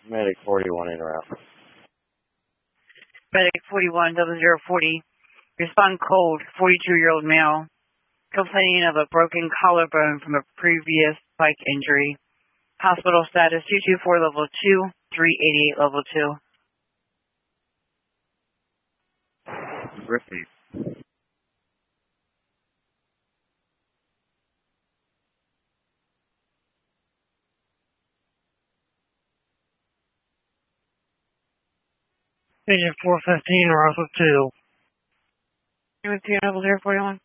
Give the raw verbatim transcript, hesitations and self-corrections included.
Medic forty-one in route. Medic forty-one, double zero forty. Respond cold, forty-two-year-old male, complaining of a broken collarbone from a previous bike injury. Hospital status two two four level two, three eighty-eight level two. Repeat. Agent four fifteen, Russell two. With two, double zero forty-one.